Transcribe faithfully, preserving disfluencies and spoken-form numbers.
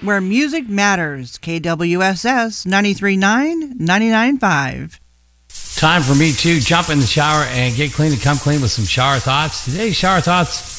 where music matters. K W S S ninety-three point nine, ninety-nine point five. Time for me to jump in the shower and get clean and come clean with some shower thoughts. Today's shower thoughts: